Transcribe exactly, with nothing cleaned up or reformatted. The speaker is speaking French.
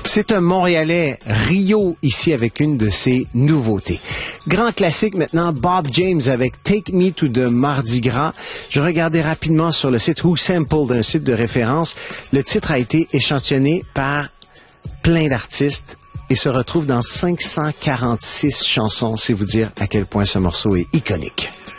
C'est un Montréalais, Rio, ici avec une de ses nouveautés. Grand classique maintenant, Bob James avec Take Me to the Mardi Gras. Je regardais rapidement sur le site Who Sampled, un site de référence. Le titre a été échantillonné par plein d'artistes et se retrouve dans cinq cent quarante-six chansons, c'est vous dire à quel point ce morceau est iconique.